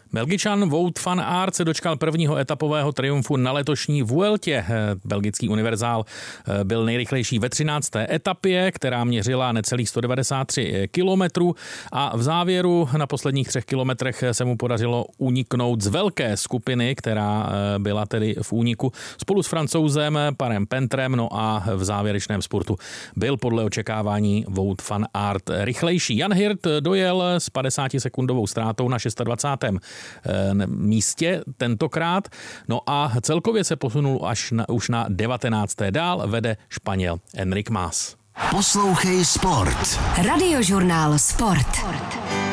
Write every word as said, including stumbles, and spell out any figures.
Belgičan Wout van Aert se dočkal prvního etapového triumfu na letošní Vueltě. Belgický univerzál byl nejrychlejší ve třinácté etapě, která měřila necelých sto devadesát tři kilometrů a v závěru na posledních třech kilometrech se mu podařilo uniknout z velké skupiny, která byla tedy v úniku spolu s Francouzem Parem Pentrem, no a v závěrečném spurtu byl podle očekávání Wout van Aert rychlejší. Jan Hirt dojel s padesátisekundovou ztrátou na dvacátém šestém místě tentokrát. No a celkově se posunul až na, už na devatenácté Dál vede Španěl Enric Mas. Poslouchej Sport. Radiožurnál Sport.